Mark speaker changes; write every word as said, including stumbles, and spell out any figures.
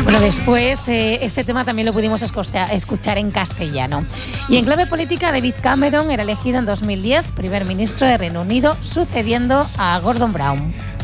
Speaker 1: Bueno, después eh, este tema también lo pudimos escuchar, escuchar en castellano. Y en clave política, David Cameron era elegido en dos mil diez primer ministro de Reino Unido, sucediendo a Gordon Brown.